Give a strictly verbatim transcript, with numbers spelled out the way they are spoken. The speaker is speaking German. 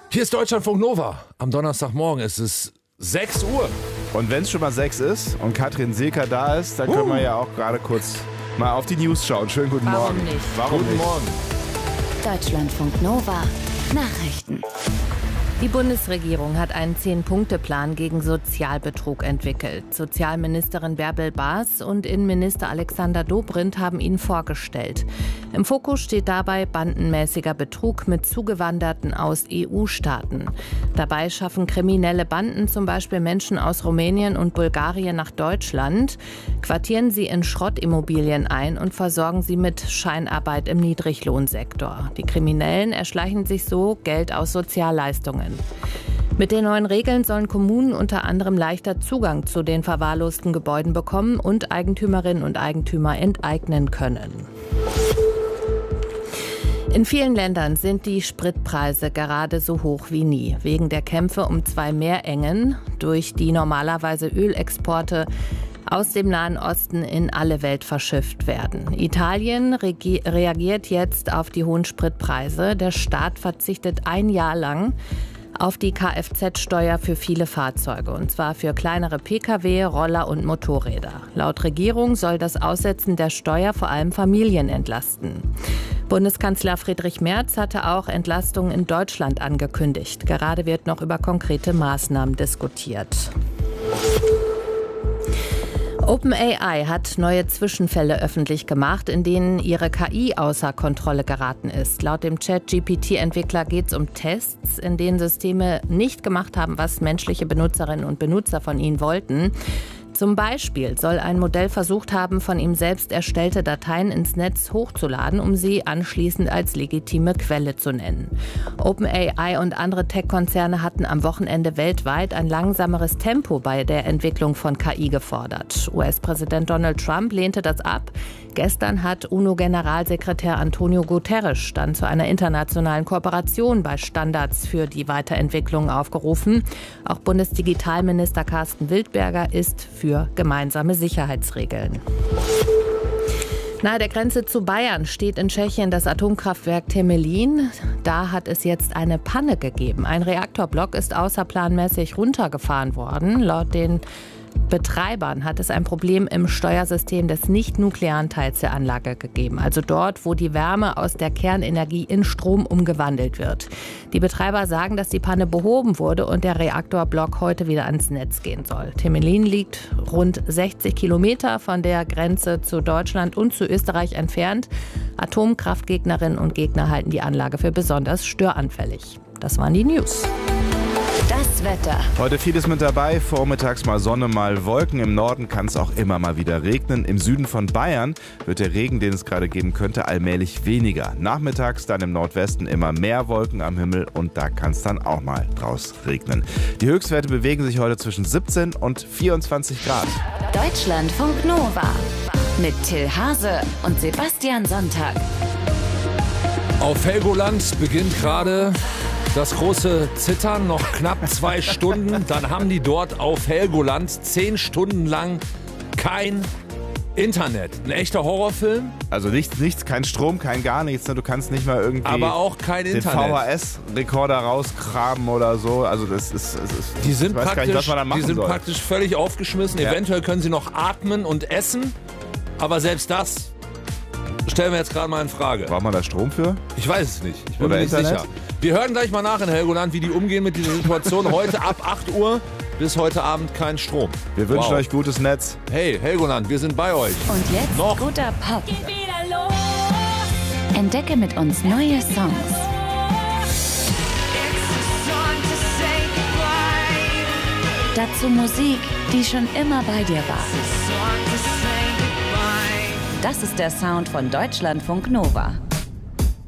Hier ist Deutschlandfunk Nova. Am Donnerstagmorgen ist es sechs Uhr. Und wenn es schon mal sechs ist und Katrin Seeker da ist, dann uh. können wir ja auch gerade kurz mal auf die News schauen. Schönen guten Warum Morgen. Nicht? Warum guten nicht? Morgen. Deutschlandfunk Nova. Nachrichten. Die Bundesregierung hat einen Zehn-Punkte-Plan gegen Sozialbetrug entwickelt. Sozialministerin Bärbel Baas und Innenminister Alexander Dobrindt haben ihn vorgestellt. Im Fokus steht dabei bandenmäßiger Betrug mit Zugewanderten aus E U-Staaten. Dabei schaffen kriminelle Banden zum Beispiel Menschen aus Rumänien und Bulgarien nach Deutschland, quartieren sie in Schrottimmobilien ein und versorgen sie mit Scheinarbeit im Niedriglohnsektor. Die Kriminellen erschleichen sich so Geld aus Sozialleistungen. Mit den neuen Regeln sollen Kommunen unter anderem leichter Zugang zu den verwahrlosten Gebäuden bekommen und Eigentümerinnen und Eigentümer enteignen können. In vielen Ländern sind die Spritpreise gerade so hoch wie nie, wegen der Kämpfe um zwei Meerengen, durch die normalerweise Ölexporte aus dem Nahen Osten in alle Welt verschifft werden. Italien regi- reagiert jetzt auf die hohen Spritpreise. Der Staat verzichtet ein Jahr lang auf die Kfz-Steuer für viele Fahrzeuge, und zwar für kleinere Pkw, Roller und Motorräder. Laut Regierung soll das Aussetzen der Steuer vor allem Familien entlasten. Bundeskanzler Friedrich Merz hatte auch Entlastungen in Deutschland angekündigt. Gerade wird noch über konkrete Maßnahmen diskutiert. OpenAI hat neue Zwischenfälle öffentlich gemacht, in denen ihre K I außer Kontrolle geraten ist. Laut dem Chat-G P T-Entwickler geht es um Tests, in denen Systeme nicht gemacht haben, was menschliche Benutzerinnen und Benutzer von ihnen wollten. Zum Beispiel soll ein Modell versucht haben, von ihm selbst erstellte Dateien ins Netz hochzuladen, um sie anschließend als legitime Quelle zu nennen. OpenAI und andere Tech-Konzerne hatten am Wochenende weltweit ein langsameres Tempo bei der Entwicklung von K I gefordert. U S-Präsident Donald Trump lehnte das ab. Gestern hat UNO-Generalsekretär Antonio Guterres dann zu einer internationalen Kooperation bei Standards für die Weiterentwicklung aufgerufen. Auch Bundesdigitalminister Carsten Wildberger ist für gemeinsame Sicherheitsregeln. Nahe der Grenze zu Bayern steht in Tschechien das Atomkraftwerk Temelín. Da hat es jetzt eine Panne gegeben. Ein Reaktorblock ist außerplanmäßig runtergefahren worden. Laut den Betreibern hat es ein Problem im Steuersystem des nicht-nuklearen Teils der Anlage gegeben. Also dort, wo die Wärme aus der Kernenergie in Strom umgewandelt wird. Die Betreiber sagen, dass die Panne behoben wurde und der Reaktorblock heute wieder ans Netz gehen soll. Temelín liegt rund sechzig Kilometer von der Grenze zu Deutschland und zu Österreich entfernt. Atomkraftgegnerinnen und Gegner halten die Anlage für besonders störanfällig. Das waren die News. Das Wetter. Heute vieles mit dabei, vormittags mal Sonne, mal Wolken. Im Norden kann es auch immer mal wieder regnen. Im Süden von Bayern wird der Regen, den es gerade geben könnte, allmählich weniger. Nachmittags dann im Nordwesten immer mehr Wolken am Himmel und da kann es dann auch mal draus regnen. Die Höchstwerte bewegen sich heute zwischen siebzehn und vierundzwanzig Grad. Deutschlandfunk Nova mit Till Hase und Sebastian Sonntag. Auf Helgoland beginnt gerade das große Zittern, noch knapp zwei Stunden. Dann haben die dort auf Helgoland zehn Stunden lang kein Internet. Ein echter Horrorfilm. Also nichts, nichts, kein Strom, kein gar nichts. Du kannst nicht mal irgendwie aber auch kein den Internet. V H S-Rekorder rauskramen oder so. Also das ist, das ist Die sind, ich weiß praktisch, gar nicht, was man da machen die sind soll. praktisch völlig aufgeschmissen. Ja. Eventuell können sie noch atmen und essen. Aber selbst das stellen wir jetzt gerade mal in Frage. Braucht man da Strom für? Ich weiß es nicht. Ich bin Oder mir nicht Internet? sicher. Wir hören gleich mal nach in Helgoland, wie die umgehen mit dieser Situation. Heute ab acht Uhr bis heute Abend kein Strom. Wir wünschen Wow. euch gutes Netz. Hey, Helgoland, wir sind bei euch. Und jetzt Noch. guter Pop. Entdecke mit uns neue Songs. Dazu Musik, die schon immer bei dir war. Das ist der Sound von Deutschlandfunk Nova.